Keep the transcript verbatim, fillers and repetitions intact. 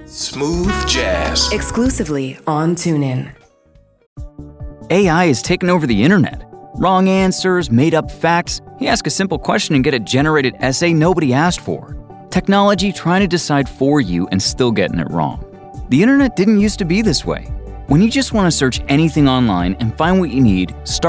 Smooth jazz. Exclusively on TuneIn. A I has taken over the internet. Wrong answers, made-up facts. You ask a simple question and get a generated essay nobody asked for. Technology trying to decide for you and still getting it wrong. The internet didn't used to be this way. When you just want to search anything online and find what you need, start